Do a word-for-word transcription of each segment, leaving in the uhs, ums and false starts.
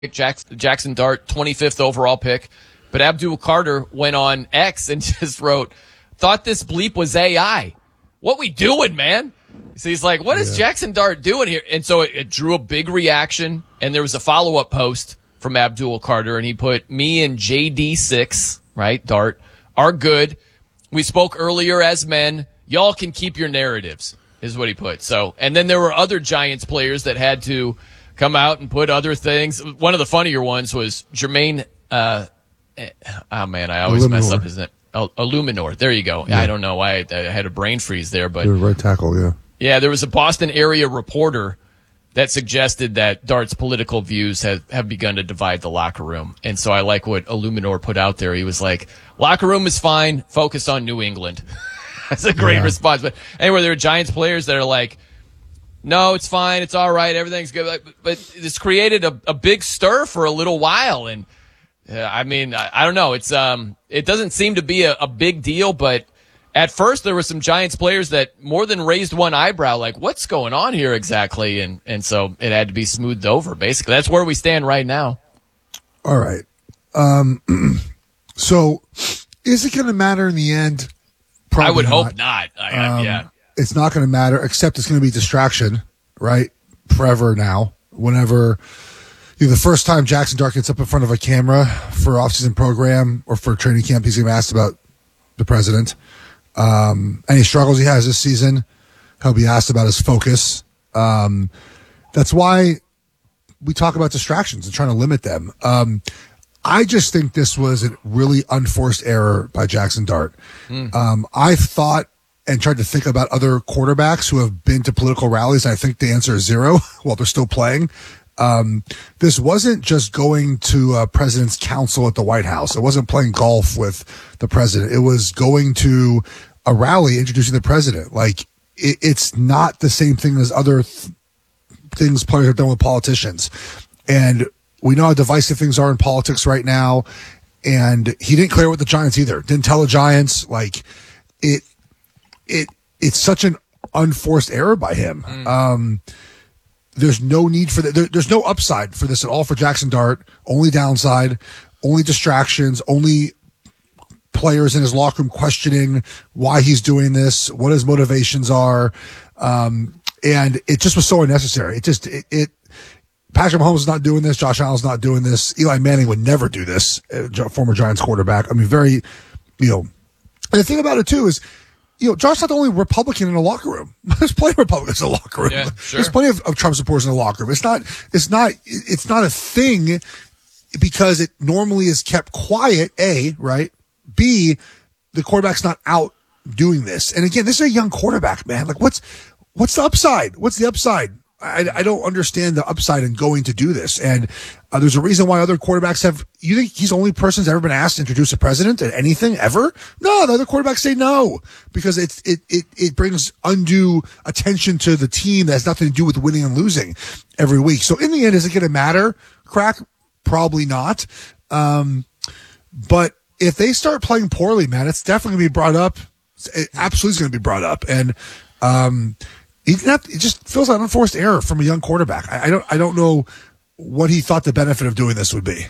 Jackson, Jackson Dart, twenty-fifth overall pick. But Abdul Carter went on X and just wrote, thought this bleep was A I. What we doing, man? So he's like, what is yeah. Jackson Dart doing here? And so it, it drew a big reaction. And there was a follow-up post from Abdul Carter. And he put, me and J D six, right, Dart, are good. We spoke earlier as men. Y'all can keep your narratives, is what he put. So, and then there were other Giants players that had to come out and put other things. One of the funnier ones was Jermaine, uh, oh man, I always Illuminor. mess up his name. Oh, Illuminor. There you go. Yeah. I don't know why I, I had a brain freeze there, but. You're right tackle, yeah. Yeah, there was a Boston area reporter that suggested that Dart's political views have, have begun to divide the locker room. And so I like what Illuminor put out there. He was like, locker room is fine, focus on New England. That's a great yeah. response. But anyway, there are Giants players that are like, no, it's fine, it's all right, everything's good. But, but it's created a, a big stir for a little while. And uh, I mean, I, I don't know. It's um, it doesn't seem to be a, a big deal, but at first, there were some Giants players that more than raised one eyebrow, like, what's going on here exactly? And and so it had to be smoothed over, basically. That's where we stand right now. All right. Um, so is it going to matter in the end? Probably I would not. hope not. I, I, um, yeah. It's not going to matter, except it's going to be distraction, right? Forever now. Whenever you know, the first time Jackson Dart gets up in front of a camera for offseason program or for training camp, he's going to be asked about the president. Um, any struggles he has this season, he'll be asked about his focus. Um, that's why we talk about distractions and trying to limit them. Um, I just think this was a really unforced error by Jackson Dart. Mm. Um, I thought and tried to think about other quarterbacks who have been to political rallies. I think the answer is zero while they're still playing. Um, this wasn't just going to a president's council at the White House. It wasn't playing golf with the president. It was going to a rally introducing the president. Like it, it's not the same thing as other th- things players have done with politicians. And we know how divisive things are in politics right now. And he didn't clear with the Giants either. Didn't tell the Giants. Like it, it, it's such an unforced error by him. Mm. Um, There's no need for that. There, there's no upside for this at all for Jackson Dart. Only downside, only distractions, only players in his locker room questioning why he's doing this, what his motivations are. Um, and it just was so unnecessary. It just, it, it Patrick Mahomes is not doing this. Josh Allen's not doing this. Eli Manning would never do this, uh, former Giants quarterback. I mean, very, you know, and the thing about it too is, you know, Josh's not the only Republican in the locker room. There's plenty of Republicans in the locker room. Yeah, sure. There's plenty of, of Trump supporters in the locker room. It's not, it's not, it's not a thing because it normally is kept quiet, A, right? B, the quarterback's not out doing this. And again, this is a young quarterback, man. Like what's, what's the upside? What's the upside? I, I don't understand the upside in going to do this. And uh, there's a reason why other quarterbacks have, you think he's the only person that's ever been asked to introduce a president at anything ever? No, the other quarterbacks say no because it's, it, it, it brings undue attention to the team that has nothing to do with winning and losing every week. So in the end, is it going to matter? Crack? Probably not. Um, but if they start playing poorly, man, it's definitely going to be brought up. It absolutely is going to be brought up. And, um, He didn't have to, it just feels like an unforced error from a young quarterback. I, I don't, I don't know what he thought the benefit of doing this would be.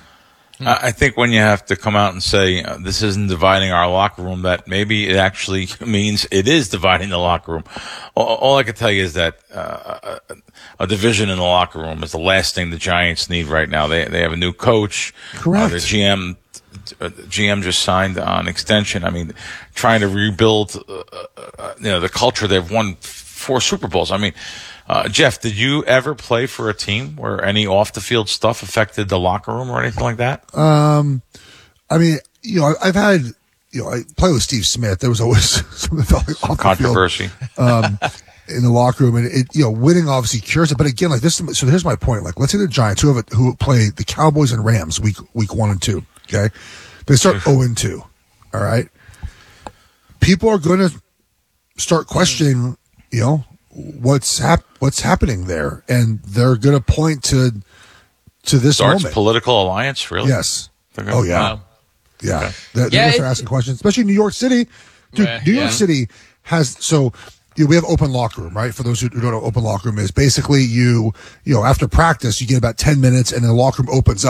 I think when you have to come out and say uh, this isn't dividing our locker room, that maybe it actually means it is dividing the locker room. All, all I can tell you is that uh, a, a division in the locker room is the last thing the Giants need right now. They they have a new coach. Correct. Uh, their G M. Uh, G M just signed on extension. I mean, trying to rebuild, uh, uh, you know, the culture. They've won four Super Bowls. I mean, uh, Jeff, did you ever play for a team where any off the field stuff affected the locker room or anything like that? Um, I mean, you know, I've had, you know, I play with Steve Smith. There was always something that felt like off controversy the field, um, in the locker room, and it, you know, winning obviously cures it. But again, like this, so here's my point. Like, let's say the Giants, who have a, who play the Cowboys and Rams week week one and two. Okay, they start zero and two. All right, people are going to start questioning, you know, what's hap- what's happening there, and they're going to point to to this Dart's moment. Political alliance, really? Yes. Okay. Oh yeah, Wow. yeah. Okay. They're, Yeah, they're it, asking questions, especially New York City. Dude, Yeah, New York yeah. City has so you know, we have open locker room, right? For those who don't know what open locker room is, basically you, you know, after practice, you get about ten minutes and the locker room opens up.